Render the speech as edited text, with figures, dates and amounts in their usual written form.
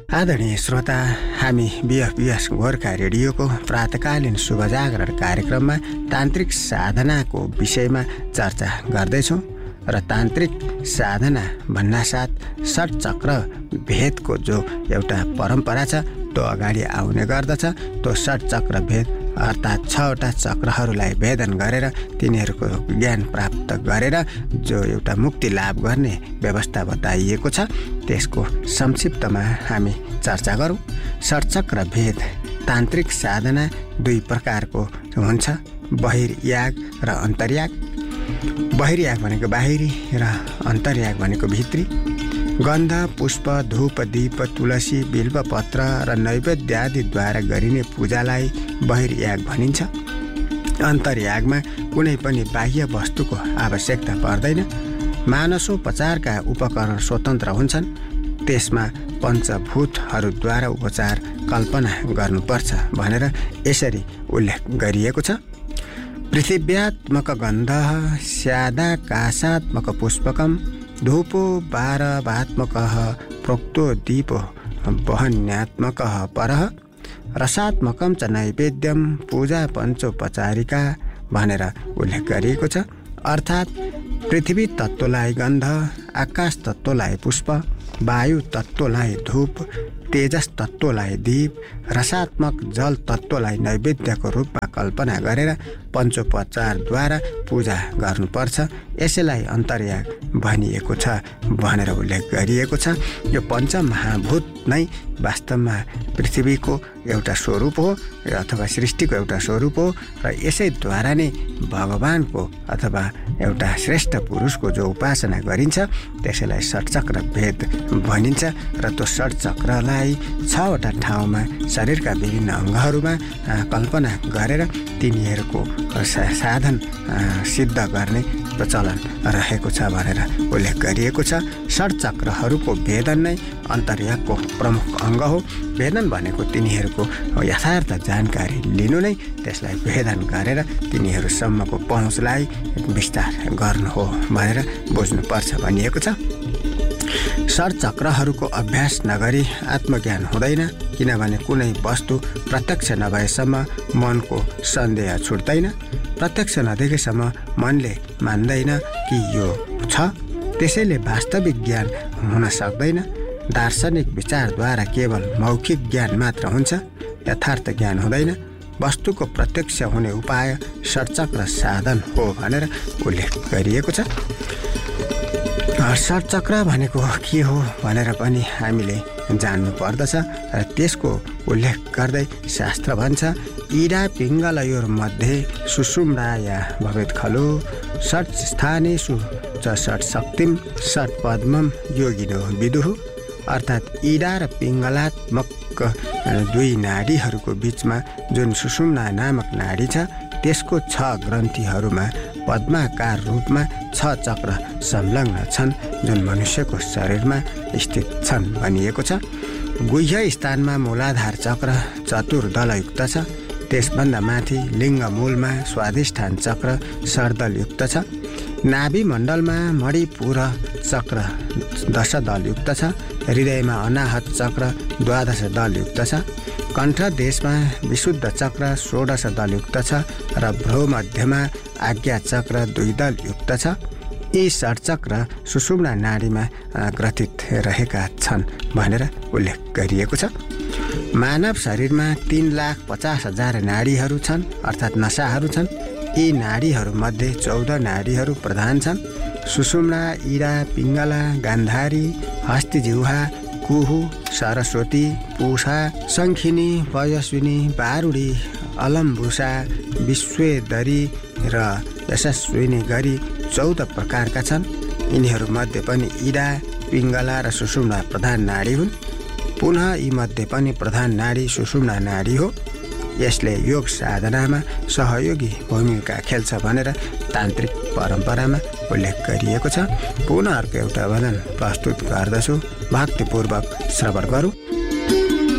आदरणीय श्रोता, हामी बिएफबिएस गोर्खा रेडियोको प्रातकालीन शुभ जागरण कार्यक्रममा तान्त्रिक साधनाको विषयमा चर्चा गर्दैछौँ र तान्त्रिक साधना भन्नासाथ षट्चक्र भेदको जो एउटा परम्परा छ त्यो अगाडि आउने गर्दछ। त्यो षट्चक्र भेद अर्थात् 6वटा चक्रहरूलाई भेदन गरेर तिनीहरूको ज्ञान प्राप्त गरेर जो एउटा मुक्ति लाभ गर्ने व्यवस्था बताइएको छ त्यसको संक्षिप्तमा हामी चर्चा गरौँ। षट्चक्र भेद तान्त्रिक साधना 2 प्रकारको हुन्छ, बहिर्याग र अन्तर्याग। बहिर्याग भनेको बाहिरी र अन्तर्याग भनेको भित्री। गन्ध, पुष्प, धूप, दीप, तुलसी, बिल्वपत्र र नैवेद्य आदिद्वारा गरिने पूजालाई बहिर्याग भनिन्छ। अन्तर्यागमा कुनै पनि बाह्य वस्तुको आवश्यकता पर्दैन। मानसोपचारका उपकरण स्वतन्त्र हुन्छन्। त्यसमा पञ्चभूतहरूद्वारा उपचार कल्पना गर्नुपर्छ भनेर यसरी उल्लेख गरिएको छ। पृथिव्यात्मक गन्धः स्यादाकाशात्मक पुष्पकम् धूपो बारवात्मकः प्रोक्तो दीपो वहन्यात्मकः परः रसात्मकं च नैवेद्यं पूजा पञ्चोपचारिका भनेर उल्लेख गरिएको छ। अर्थात् पृथ्वी तत्त्वलाई गन्ध, आकाश तत्त्वलाई पुष्प, वायु तत्त्वलाई धूप, तेजस तत्त्वलाई दीप, रसात्मक जल तत्त्वलाई नैवेद्यको रूपमा कल्पना गरेर पञ्चोपचारद्वारा पूजा गर्नुपर्छ। यसैलाई अन्तर्याग भनिएको छ भनेर उल्लेख गरिएको छ। यो पञ्चमहाभूत नै वास्तवमा पृथ्वीको एउटा स्वरूप हो अथवा सृष्टिको एउटा स्वरूप हो र यसैद्वारा नै भगवानको अथवा एउटा श्रेष्ठ पुरुषको जो उपासना गरिन्छ त्यसैलाई षट्चक्र भेद भनिन्छ। र त्यो षट्चक्रलाई 6वटा ठाउँमा शरीरका विभिन्न अङ्गहरूमा कल्पना गरेर तिनीहरूको साधन सिद्ध गर्ने प्रचलन रहेको छ भनेर उल्लेख गरिएको छ। षट्चक्रहरूको भेदन नै अन्तर्यागको प्रमुख अङ्ग हो। भेदन भनेको तिनीहरूको यथार्थ जानकारी लिनु नै त्यसलाई भेदन गरेर तिनीहरूसम्मको पहुँचलाई विस्तार गर्नु हो भनेर बुझ्नुपर्छ भनिएको छ। षट्चक्रहरूको अभ्यास नगरी आत्मज्ञान हुँदैन, किनभने कुनै वस्तु प्रत्यक्ष नभएसम्म मनको सन्देह छुट्दैन। प्रत्यक्ष नदेखेसम्म मनले मान्दैन कि यो छ। त्यसैले वास्तविक ज्ञान हुन सक्दैन। दार्शनिक विचारद्वारा केवल मौखिक ज्ञान मात्र हुन्छ, यथार्थ ज्ञान हुँदैन। वस्तुको प्रत्यक्ष हुने उपाय षट्चक्र साधन हो भनेर उल्लेख गरिएको छ। षट्चक्र भनेको के हो भनेर पनि हामीले जान्नु पर्दछ र त्यसको उल्लेख गर्दै शास्त्र भन्छ, इडा पिङ्गलयोर्मध्ये सुषुम्नाया भवेत् खलु षट् स्थानेषु च षट् शक्तिं षट् पद्मं योगिनो विदुः। अर्थात् इडा र पिङ्गलात्मक 2 नाडीहरूको बिचमा जुन सुषुम्ना नामक नाडी छ त्यसको 6 ग्रन्थीहरूमा पद्माकार रूपमा 6 चक्र संलग्न छन् जुन मनुष्यको शरीरमा स्थित छन् भनिएको छ। गुह्य स्थानमा मूलाधार चक्र चतुर्दलयुक्त छ। त्यसभन्दा माथि लिङ्ग मूलमा स्वाधिष्ठान चक्र सर्दलयुक्त छ। नाभि मण्डलमा मणिपुर चक्र 10 दलयुक्त छ। हृदयमा अनाहत चक्र 12 दलयुक्त छ। कण्ठदेशमा विशुद्ध चक्र 16 दलयुक्त छ र भ्रू मध्यमा आज्ञा चक्र 2 दलयुक्त छ। यी षट्चक्र सुषुम्ना नाडीमा ग्रथित रहेका छन् भनेर उल्लेख गरिएको छ। मानव शरीरमा 3,50,000 नाडीहरू छन् अर्थात् नसाहरू छन्। यी नाडीहरूमध्ये 14 नाडीहरू प्रधान छन्। सुषुम्ना, इडा, पिङ्गला, गान्धारी, हस्तिजिह्वा, कुहु, सरस्वती, पूषा, शङ्खिनी, पयस्विनी, बारुडी, अलम्बुसा, विश्वेदरी र यशस्विनी गरी 14 प्रकारका छन्। यिनीहरूमध्ये पनि इडा, पिङ्गला र सुषुम्ना प्रधान नाडी हुन्। पुनः यीमध्ये पनि प्रधान नाडी सुषुम्ना नाडी हो। यसले योग साधनामा सहयोगी भूमिका खेल्छ भनेर तान्त्रिक परम्परामा उल्लेख गरिएको छ। पुनः अर्को एउटा भजन प्रस्तुत गर्दछु, भक्तिपूर्वक श्रवण गरौँ।